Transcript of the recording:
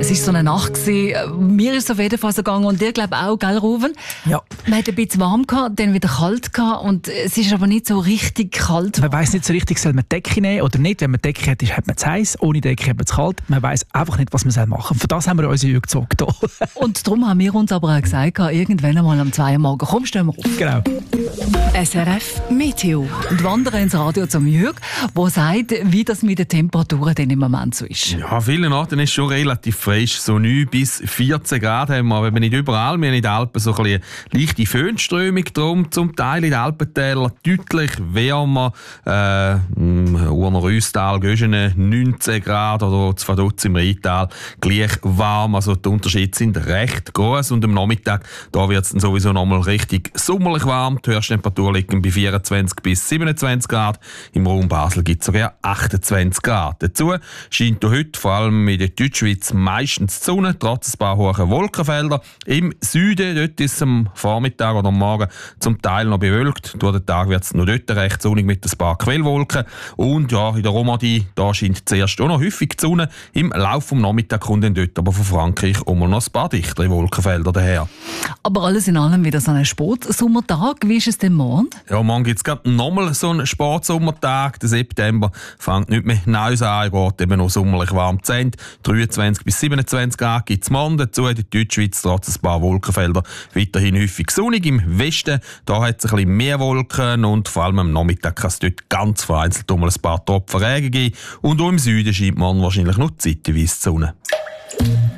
Es war so eine Nacht gewesen. Mir ist es auf jeden Fall so gegangen und dir glaube auch, gell, Ruven? Ja. Man hat ein bisschen warm gehabt, dann wieder kalt gehabt und es ist aber nicht so richtig kalt. Man weiss nicht so richtig, soll man die Decke nehmen oder nicht. Wenn man die Decke hat, hat man es heiß. Ohne Decke hat man es kalt. Man weiss einfach nicht, was man machen soll. Für das haben wir unsere Jürg gezogen. Und darum haben wir uns aber auch gesagt, irgendwann einmal am 2 Uhr morgen, komm, stehen wir auf. Genau. SRF Meteo. Und wandern ins Radio zum Jürg, der sagt, wie das mit den Temperaturen denn im Moment so ist. Ja, an vielen Orten ist es schon relativ frisch. So 9 bis 14 Grad haben wir, aber nicht überall. Wir haben in den Alpen so eine leichte Föhnströmung drum. Zum Teil in den Alpentälern deutlich wärmer. Urner Rüstal, Göschene 19 Grad oder Zvaduz im Rheintal gleich warm. Also die Unterschiede sind recht groß. Und am Nachmittag wird es dann sowieso nochmal richtig sommerlich warm. Die Höchsttemperatur liegt bei 24 bis 27 Grad. Im Raum Basel gibt es sogar 28 Grad. Dazu scheint heute vor allem in der Deutschschweiz meistens die Sonne, trotz ein paar hohen Wolkenfelder. Im Süden dort ist es am Vormittag oder am Morgen zum Teil noch bewölkt. Durch den Tag wird es noch dort recht sonnig mit ein paar Quellwolken. Und ja, in der Romandie da scheint zuerst auch noch häufig die Sonne. Im Laufe des Nachmittags kommt dann dort aber von Frankreich auch noch ein paar dichtere Wolkenfelder daher. Aber alles in allem wieder so ein Sportsommertag. Wie ist es denn morgen? Ja, morgen gibt es gerade nochmal so einen Sportsommertag. Der September fängt nicht mehr Neues an, geht eben noch sommerlich warm zu Ende. 23 bis 27 Grad gibt es morgen. Dazu in der Deutschschweiz trotz ein paar Wolkenfelder weiterhin häufig sonnig. Im Westen da hat es ein bisschen mehr Wolken und vor allem am Nachmittag kann es dort ganz vereinzelt ein paar Tropfen Regen geben. Und auch im Süden scheint morgen wahrscheinlich noch zeitweise die Sonne.